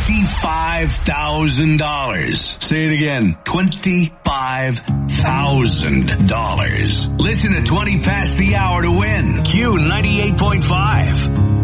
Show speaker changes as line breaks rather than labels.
$25,000. Say it again. $25,000. Listen to 20 past the hour to win. Q 98.5.